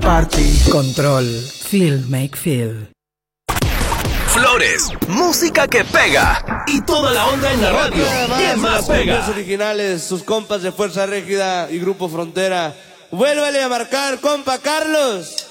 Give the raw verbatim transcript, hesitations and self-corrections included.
party. Control. Feel, make feel. Flores, música que pega. Y toda la onda en la radio. ¿Qué más pega? Los originales, sus compas de Fuerza Régida y Grupo Frontera. Vuélvale a marcar, compa Carlos.